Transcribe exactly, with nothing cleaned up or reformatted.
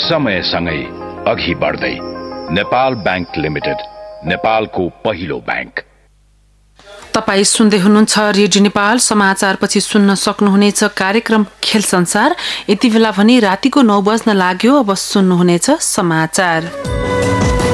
समयसँगै अघि बढ्दै नेपाल बैंक लिमिटेड, नेपालको पहिलो बैंक। तपाई सुन्दै हुनुहुन्छ रेडियो नेपाल समाचार। पछि सुन्न सक्नुहुनेछ कार्यक्रम खेल संसार। यति बेला भने रातिको नौ बज्न लाग्यो। अब सुन्नुहुनेछ समाचार।